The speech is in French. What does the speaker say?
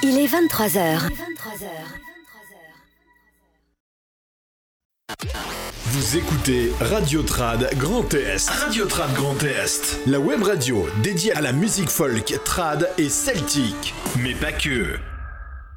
Il est 23h. Vous écoutez Radio Trad Grand Est. Radio Trad Grand Est. La web radio dédiée à la musique folk, trad et celtique. Mais pas que.